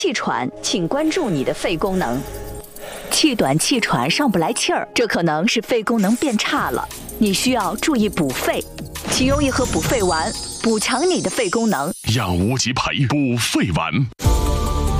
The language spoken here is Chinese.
气喘，请关注你的肺功能。 气短气喘上不来气儿，这可能是肺功能变差了，你需要注意补肺。请用一盒补肺丸，补强你的肺功能。 养无极培补肺丸。